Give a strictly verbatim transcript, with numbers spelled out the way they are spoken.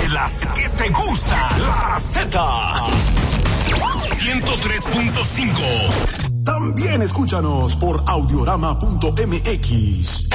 de las que te gusta. La Z. ciento tres punto cinco. También escúchanos por audiorama punto m x.